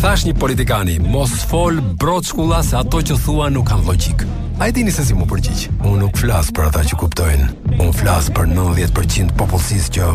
thash një politikani, mos fol broçkulla se ato që thua nuk kanë logjik. A e dini se si mu përgjigj? Unë nuk flas për ata që kuptojnë. Unë flas për 90% popullsisë që